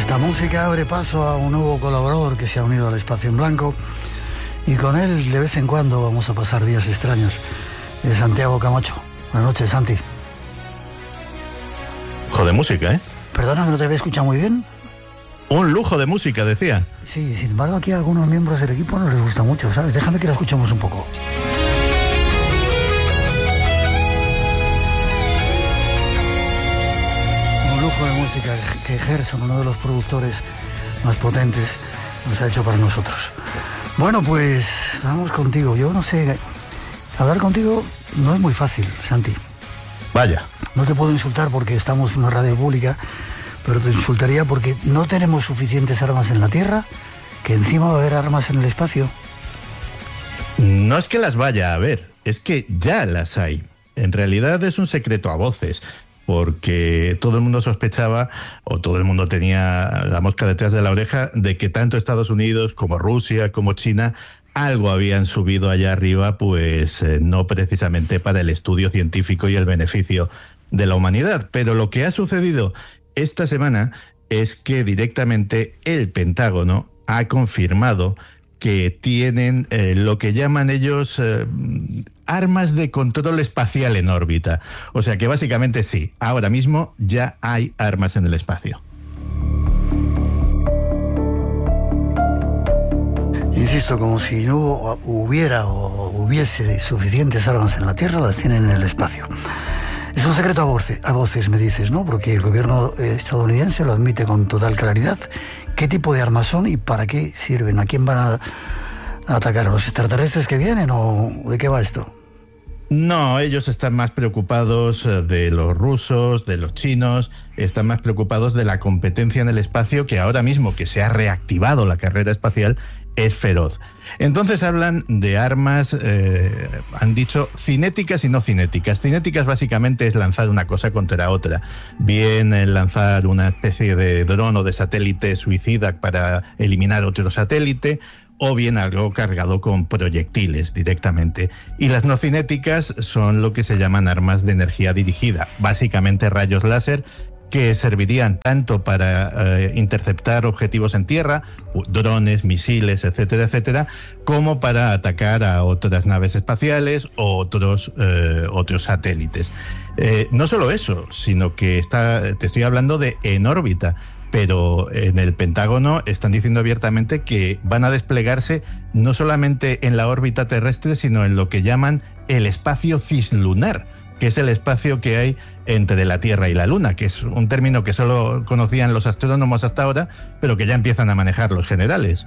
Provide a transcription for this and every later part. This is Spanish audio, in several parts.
Esta música abre paso a un nuevo colaborador que se ha unido al Espacio en Blanco y con él de vez en cuando vamos a pasar días extraños. Es Santiago Camacho. Buenas noches, Santi. Lujo de música, ¿eh? Perdona que no te había escuchado muy bien. Un lujo de música, decía. Sí, sin embargo aquí a algunos miembros del equipo no les gusta mucho, ¿sabes? Déjame que la escuchemos un poco. Un lujo de música que Gerson, uno de los productores más potentes, nos ha hecho para nosotros. Bueno, pues vamos contigo. Yo no sé, hablar contigo no es muy fácil, Santi. Vaya. No te puedo insultar porque estamos en una radio pública, pero te insultaría porque no tenemos suficientes armas en la Tierra, que encima va a haber armas en el espacio. No es que las vaya a haber, es que ya las hay. En realidad es un secreto a voces, porque todo el mundo sospechaba, o todo el mundo tenía la mosca detrás de la oreja, de que tanto Estados Unidos como Rusia como China algo habían subido allá arriba, pues no precisamente para el estudio científico y el beneficio de la humanidad. Pero lo que ha sucedido esta semana es que directamente el Pentágono ha confirmado que tienen lo que llaman ellos armas de control espacial en órbita. O sea que básicamente sí, ahora mismo ya hay armas en el espacio. Insisto, como si no hubiera o hubiese suficientes armas en la Tierra, las tienen en el espacio. Es un secreto a voces, me dices, ¿no? Porque el gobierno estadounidense lo admite con total claridad. ¿Qué tipo de armas son y para qué sirven? ¿A quién van a atacar? ¿A los extraterrestres que vienen o de qué va esto? No, ellos están más preocupados de los rusos, de los chinos, están más preocupados de la competencia en el espacio, que ahora mismo que se ha reactivado la carrera espacial es feroz. Entonces hablan de armas, han dicho cinéticas y no cinéticas. Cinéticas básicamente es lanzar una cosa contra otra, bien lanzar una especie de dron o de satélite suicida para eliminar otro satélite, o bien algo cargado con proyectiles directamente. Y las no cinéticas son lo que se llaman armas de energía dirigida, básicamente rayos láser, que servirían tanto para interceptar objetivos en tierra, drones, misiles, etcétera, etcétera, como para atacar a otras naves espaciales o otros satélites. No solo eso, sino que te estoy hablando de en órbita, pero en el Pentágono están diciendo abiertamente que van a desplegarse no solamente en la órbita terrestre, sino en lo que llaman el espacio cislunar, que es el espacio que hay entre la Tierra y la Luna, que es un término que solo conocían los astrónomos hasta ahora, pero que ya empiezan a manejar los generales.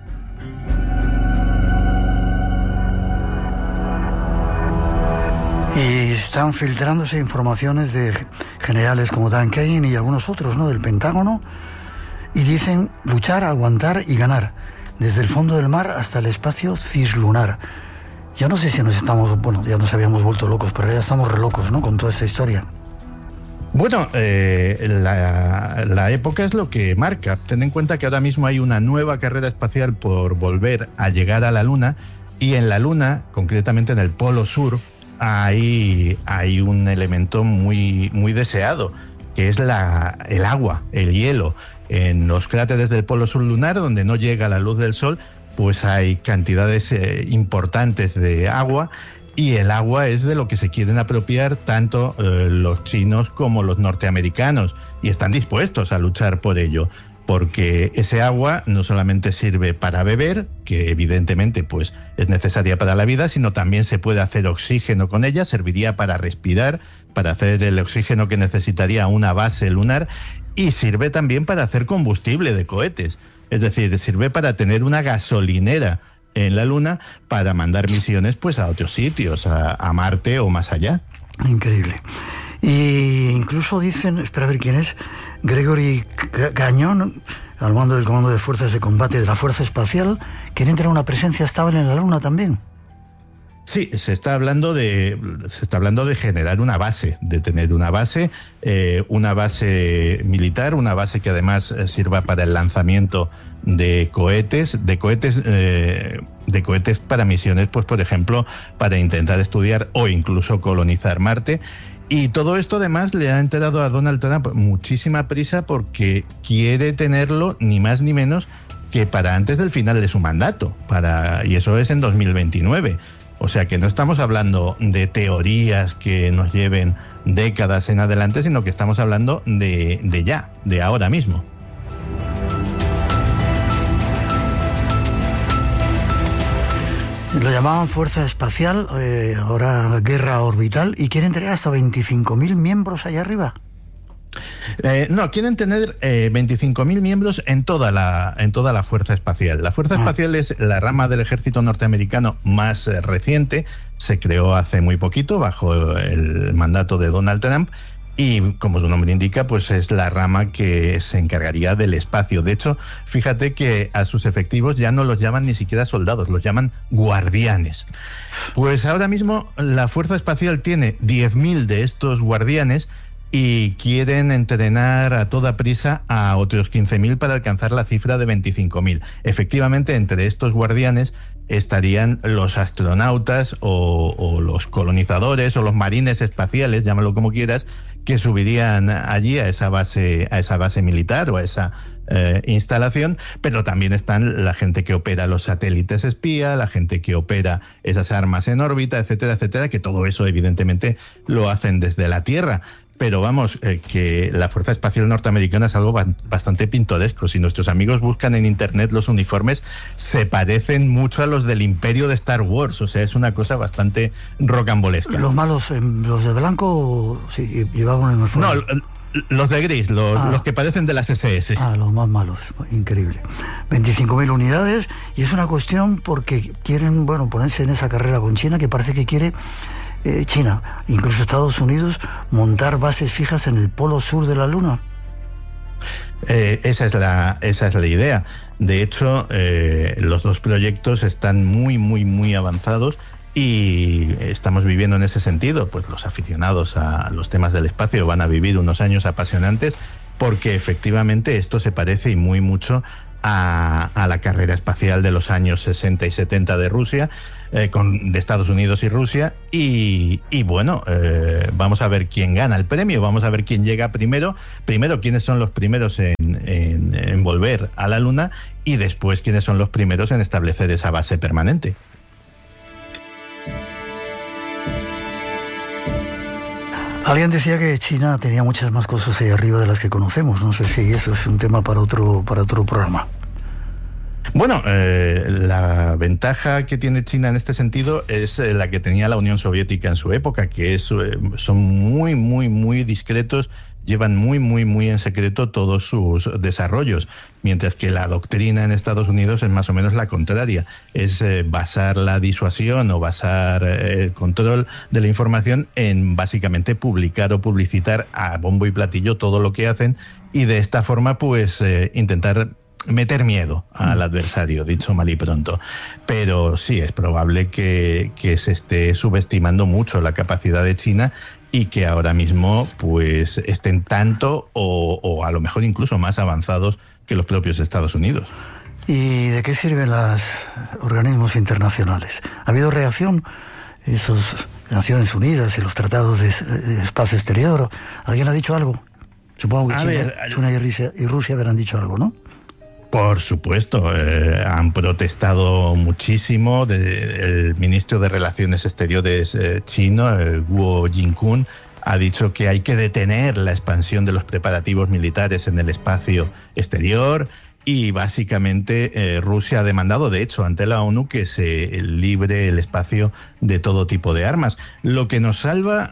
Y están filtrándose informaciones de generales como Dan Kane y algunos otros, ¿no?, del Pentágono, y dicen luchar, aguantar y ganar, desde el fondo del mar hasta el espacio cislunar. Ya no sé si ya nos habíamos vuelto locos, pero ya estamos re locos, ¿no?, con toda esta historia. Bueno, la época es lo que marca. Ten en cuenta que ahora mismo hay una nueva carrera espacial por volver a llegar a la Luna, y en la Luna, concretamente en el Polo Sur, hay un elemento muy, muy deseado, que es el agua, el hielo. En los cráteres del Polo Sur lunar, donde no llega la luz del sol, pues hay cantidades importantes de agua, y el agua es de lo que se quieren apropiar tanto los chinos como los norteamericanos, y están dispuestos a luchar por ello, porque ese agua no solamente sirve para beber, que evidentemente pues es necesaria para la vida, sino también se puede hacer oxígeno con ella, serviría para respirar, para hacer el oxígeno que necesitaría una base lunar, y sirve también para hacer combustible de cohetes. Es decir, sirve para tener una gasolinera en la Luna para mandar misiones pues a otros sitios, a Marte o más allá. Increíble. Y incluso dicen, espera a ver quién es, Gregory Gagnon, al mando del Comando de Fuerzas de Combate de la Fuerza Espacial, quieren tener una presencia estable en la Luna también. Sí, se está hablando de generar una base, de tener una base militar, una base que además sirva para el lanzamiento de cohetes para misiones, pues por ejemplo, para intentar estudiar o incluso colonizar Marte. Y todo esto además le ha entrado a Donald Trump muchísima prisa porque quiere tenerlo ni más ni menos que para antes del final de su mandato, y eso es en 2029. O sea que no estamos hablando de teorías que nos lleven décadas en adelante, sino que estamos hablando de ahora mismo. Lo llamaban Fuerza Espacial, ahora Guerra Orbital, y quieren tener hasta 25.000 miembros allá arriba. No, quieren tener 25.000 miembros en toda la Fuerza Espacial. La Fuerza Espacial es la rama del ejército norteamericano más reciente, se creó hace muy poquito bajo el mandato de Donald Trump, y como su nombre indica, pues es la rama que se encargaría del espacio. De hecho, fíjate que a sus efectivos ya no los llaman ni siquiera soldados, los llaman guardianes. Pues ahora mismo la Fuerza Espacial tiene 10.000 de estos guardianes y quieren entrenar a toda prisa a otros 15.000 para alcanzar la cifra de 25.000. Efectivamente, entre estos guardianes estarían los astronautas o los colonizadores o los marines espaciales, llámalo como quieras, que subirían allí a esa base militar o a esa instalación, pero también están la gente que opera los satélites espía, la gente que opera esas armas en órbita, etcétera, etcétera, que todo eso evidentemente lo hacen desde la Tierra. Pero vamos, que la Fuerza Espacial Norteamericana es algo bastante pintoresco. Si nuestros amigos buscan en internet los uniformes, se parecen mucho a los del Imperio de Star Wars. O sea, es una cosa bastante rocambolesca. Los malos, los de blanco, sí, llevaban el uniforme. No, los de gris, los que parecen de las SS. Los más malos, increíble. 25.000 unidades, y es una cuestión porque quieren, ponerse en esa carrera con China, que parece que quiere China, incluso Estados Unidos, montar bases fijas en el polo sur de la Luna. Esa es la idea. De hecho, los dos proyectos están muy, muy, muy avanzados y estamos viviendo en ese sentido. Pues los aficionados a los temas del espacio van a vivir unos años apasionantes porque efectivamente esto se parece y muy mucho a la carrera espacial de los años 60 y 70 de Rusia, de Estados Unidos y Rusia, y vamos a ver quién gana el premio, vamos a ver quién llega primero quiénes son los primeros en volver a la Luna, y después quiénes son los primeros en establecer esa base permanente. Alguien decía que China tenía muchas más cosas ahí arriba de las que conocemos. No sé si eso es un tema para otro programa. Bueno, la ventaja que tiene China en este sentido es la que tenía la Unión Soviética en su época, que son muy, muy, muy discretos, llevan muy, muy, muy en secreto todos sus desarrollos, mientras que la doctrina en Estados Unidos es más o menos la contraria, es basar la disuasión o basar el control de la información en básicamente publicar o publicitar a bombo y platillo todo lo que hacen, y de esta forma pues intentar meter miedo al adversario, dicho mal y pronto. Pero sí, es probable que se esté subestimando mucho la capacidad de China y que ahora mismo pues estén tanto o a lo mejor incluso más avanzados que los propios Estados Unidos. ¿Y de qué sirven los organismos internacionales? ¿Ha habido reacción? Esos Naciones Unidas y los tratados de espacio exterior. ¿Alguien ha dicho algo? Supongo que China y Rusia habrán dicho algo, ¿no? Por supuesto, han protestado muchísimo. El ministro de Relaciones Exteriores chino, Guo Jinkun, ha dicho que hay que detener la expansión de los preparativos militares en el espacio exterior, y básicamente Rusia ha demandado, de hecho, ante la ONU que se libre el espacio de todo tipo de armas. Lo que nos salva,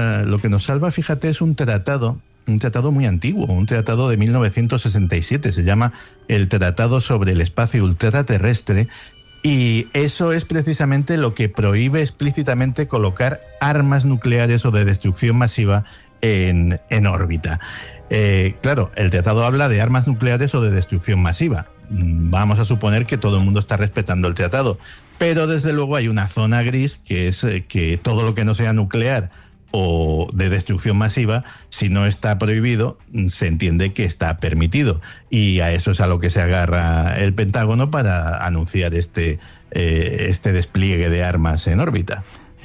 fíjate, es un tratado muy antiguo, un tratado de 1967, se llama el Tratado sobre el Espacio Ultraterrestre, y eso es precisamente lo que prohíbe explícitamente colocar armas nucleares o de destrucción masiva en órbita. Claro, el tratado habla de armas nucleares o de destrucción masiva. Vamos a suponer que todo el mundo está respetando el tratado, pero desde luego hay una zona gris, que es que todo lo que no sea nuclear o de destrucción masiva, si no está prohibido, se entiende que está permitido, y a eso es a lo que se agarra el Pentágono para anunciar este despliegue de armas en órbita.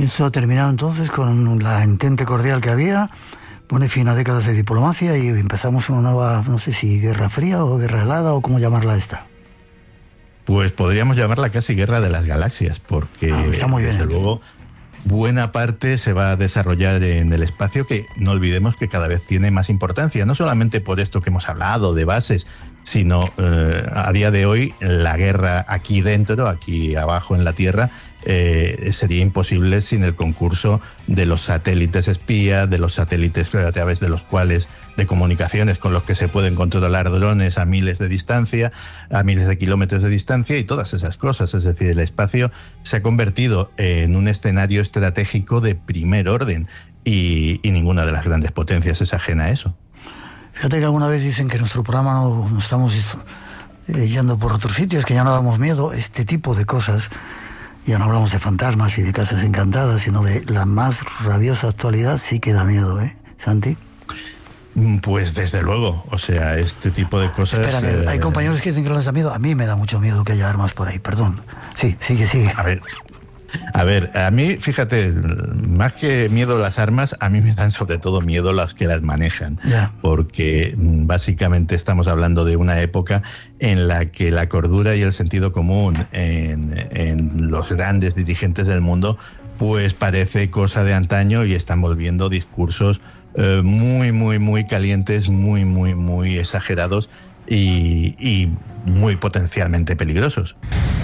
Eso ha terminado entonces con la entente cordial que había, pone fin a décadas de diplomacia y empezamos una nueva, no sé si guerra fría o guerra helada o cómo llamarla esta. Pues podríamos llamarla casi guerra de las galaxias, porque está muy bien, desde luego buena parte se va a desarrollar en el espacio, que no olvidemos que cada vez tiene más importancia, no solamente por esto que hemos hablado de bases, sino a día de hoy la guerra aquí dentro, aquí abajo en la Tierra, sería imposible sin el concurso de los satélites espía, de los satélites a través de los cuales, de comunicaciones con los que se pueden controlar drones a miles de distancia, a miles de kilómetros de distancia y todas esas cosas. Es decir, el espacio se ha convertido en un escenario estratégico de primer orden y ninguna de las grandes potencias es ajena a eso. Fíjate que alguna vez dicen que nuestro programa no estamos yendo por otros sitios, que ya no damos miedo. Este tipo de cosas, ya no hablamos de fantasmas y de casas encantadas, sino de la más rabiosa actualidad, sí que da miedo, ¿eh, Santi? Pues desde luego, o sea, este tipo de cosas... Espérame, hay compañeros que dicen que no les da miedo. A mí me da mucho miedo que haya armas por ahí, perdón. Sí, sigue. A ver, a mí, fíjate, más que miedo a las armas, a mí me dan sobre todo miedo las que las manejan, porque básicamente estamos hablando de una época en la que la cordura y el sentido común en los grandes dirigentes del mundo pues parece cosa de antaño y están volviendo discursos muy calientes, muy exagerados y muy potencialmente peligrosos.